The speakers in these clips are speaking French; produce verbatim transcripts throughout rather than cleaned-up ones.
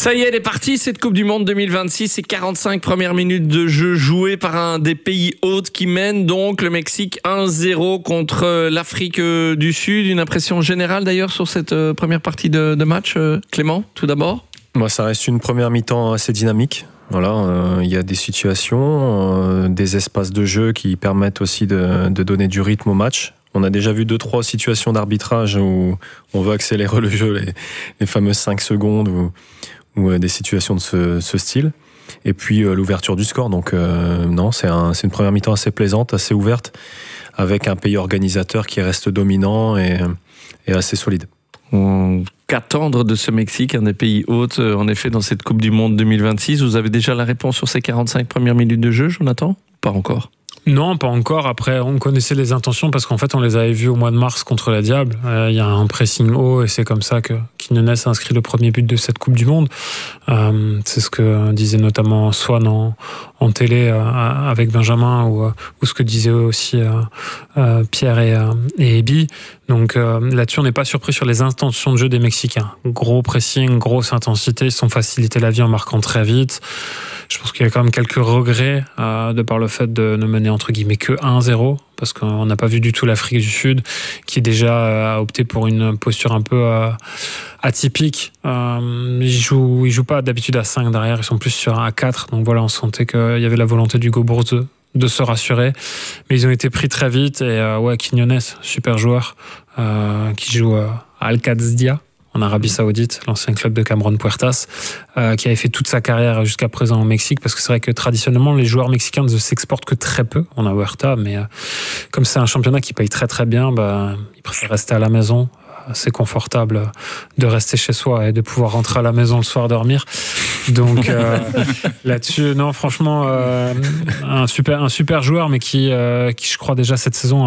Ça y est, elle est partie, cette Coupe du Monde deux mille vingt-six. C'est quarante-cinq premières minutes de jeu jouées par un des pays hôtes qui mène donc le Mexique un zéro contre l'Afrique du Sud. Une impression générale d'ailleurs sur cette première partie de, de match, Clément, tout d'abord? Moi, ça reste une première mi-temps assez dynamique. Voilà, euh, il y a des situations, euh, des espaces de jeu qui permettent aussi de, de donner du rythme au match. On a déjà vu deux, trois situations d'arbitrage où on veut accélérer le jeu, les, les fameuses cinq secondes ou, ou des situations de ce, ce style. Et puis euh, l'ouverture du score. Donc euh, non, c'est, un, c'est une première mi-temps assez plaisante, assez ouverte, avec un pays organisateur qui reste dominant et, et assez solide. Mmh. Qu'attendre de ce Mexique, un des pays hôtes, en effet, dans cette Coupe du Monde deux mille vingt-six? Vous avez déjà la réponse sur ces quarante-cinq premières minutes de jeu, Jonathan? Pas encore. Non, pas encore. Après, on connaissait les intentions parce qu'en fait, on les avait vues au mois de mars contre la Diable. Il euh, y a un pressing haut et c'est comme ça que Quiñones a inscrit le premier but de cette Coupe du Monde. Euh, c'est ce que disait notamment Swan en, en télé euh, avec Benjamin ou, euh, ou ce que disaient aussi euh, euh, Pierre et, euh, et Ebi. Donc euh, là-dessus, on n'est pas surpris sur les intentions de jeu des Mexicains. Gros pressing, grosse intensité, ils se sont facilité la vie en marquant très vite. Je pense qu'il y a quand même quelques regrets euh, de par le fait de ne mener entre guillemets que un zéro, parce qu'on n'a pas vu du tout l'Afrique du Sud, qui déjà euh, a opté pour une posture un peu euh, atypique. Euh, ils jouent, ils jouent pas d'habitude à cinq derrière, ils sont plus sur un à quatre. Donc voilà, on sentait qu'il y avait la volonté d'Hugo Bourze de se rassurer, mais ils ont été pris très vite. Et euh, ouais, Quiñones, super joueur, euh, qui joue euh, à Al-Qadsia en Arabie Saoudite, l'ancien club de Cameron Puertas, euh, qui avait fait toute sa carrière jusqu'à présent au Mexique, parce que c'est vrai que traditionnellement les joueurs mexicains ne s'exportent que très peu. On a Huerta, mais euh, comme c'est un championnat qui paye très très bien, bah, ils préfèrent rester à la maison. C'est confortable de rester chez soi et de pouvoir rentrer à la maison le soir dormir. Donc euh, là-dessus, non, franchement, euh, un super, un super joueur, mais qui, euh, qui je crois déjà cette saison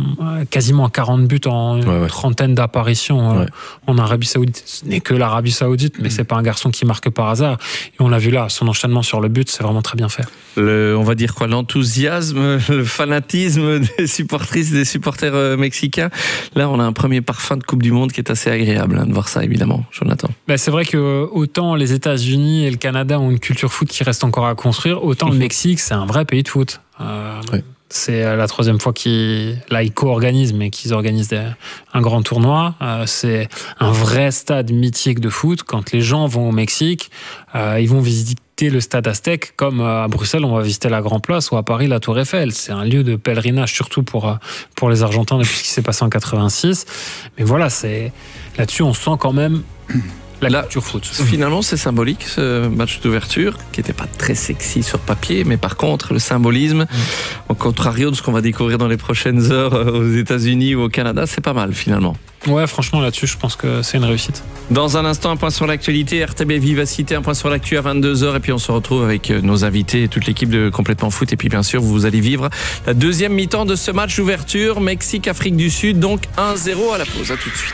a quasiment quarante buts en une ouais, ouais. trentaine d'apparitions euh, ouais. en Arabie Saoudite. Ce n'est que l'Arabie Saoudite, mais mmh. c'est pas un garçon qui marque par hasard. Et on l'a vu là, son enchaînement sur le but, c'est vraiment très bien fait. Le, on va dire quoi, l'enthousiasme, le fanatisme des supportrices, des supporters mexicains. Là, on a un premier parfum de Coupe du Monde qui est assez agréable hein, de voir ça, évidemment, Jonathan. Ben, c'est vrai que autant les États-Unis et le Canada ont une culture foot qui reste encore à construire, autant le Mexique, c'est un vrai pays de foot. Euh, oui. C'est la troisième fois qu'ils là, ils co-organisent, mais qu'ils organisent des, un grand tournoi. Euh, c'est un vrai stade mythique de foot. Quand les gens vont au Mexique, euh, ils vont visiter le stade Aztec, comme à Bruxelles, on va visiter la Grand Place, ou à Paris, la Tour Eiffel. C'est un lieu de pèlerinage, surtout pour, pour les Argentins, depuis ce qui s'est passé en quatre-vingt-six. Mais voilà, c'est, là-dessus, on sent quand même la Là, culture foot. Finalement, c'est symbolique, ce match d'ouverture, qui n'était pas très sexy sur papier, mais par contre, le symbolisme, au contrario de ce qu'on va découvrir dans les prochaines heures aux États-Unis ou au Canada, c'est pas mal, finalement. Ouais, franchement, là-dessus, je pense que c'est une réussite. Dans un instant, un point sur l'actualité, R T B Vivacité, un point sur l'actu à vingt-deux heures, et puis on se retrouve avec nos invités et toute l'équipe de Complètement Foot. Et puis, bien sûr, vous allez vivre la deuxième mi-temps de ce match d'ouverture, Mexique-Afrique du Sud, donc un zéro à la pause. À tout de suite.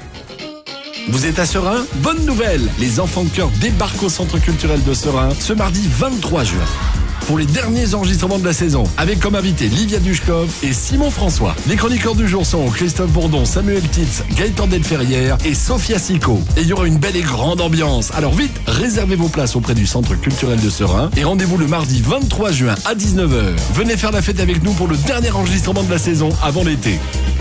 Vous êtes à Serein? Bonne nouvelle! Les enfants de cœur débarquent au Centre culturel de Serein ce mardi vingt-trois juin. Pour les derniers enregistrements de la saison, avec comme invité Livia Dushkov et Simon François. Les chroniqueurs du jour sont Christophe Bourdon, Samuel Titz, Gaëtan Delferrière et Sophia Sico. Et il y aura une belle et grande ambiance. Alors vite, réservez vos places auprès du Centre culturel de Serein et rendez-vous le mardi vingt-trois juin à dix-neuf heures. Venez faire la fête avec nous pour le dernier enregistrement de la saison avant l'été.